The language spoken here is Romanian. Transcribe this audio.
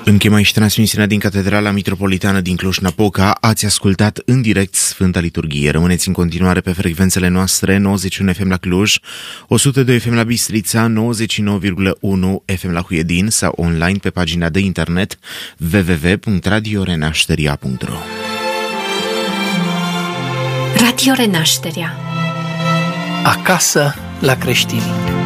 Încheiem aici transmisiunea din Catedrala Mitropolitană din Cluj-Napoca. Ați ascultat în direct Sfânta Liturghie. Rămâneți în continuare pe frecvențele noastre: 91 FM la Cluj, 102 FM la Bistrița, 99,1 FM la Huiedin sau online pe pagina de internet www.radiorenașteria.ro. Radio Renașterea. Acasă la creștini.